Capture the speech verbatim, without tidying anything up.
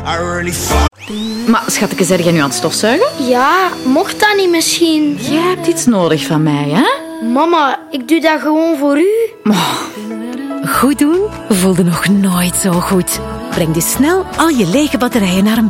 Maar schatje, zeg jij nu aan het stofzuigen? Ja, mocht dat niet misschien? Jij hebt iets nodig van mij, hè? Mama, ik doe dat gewoon voor u. Oh, goed doen voelde nog nooit zo goed. Breng dus snel al je lege batterijen naar een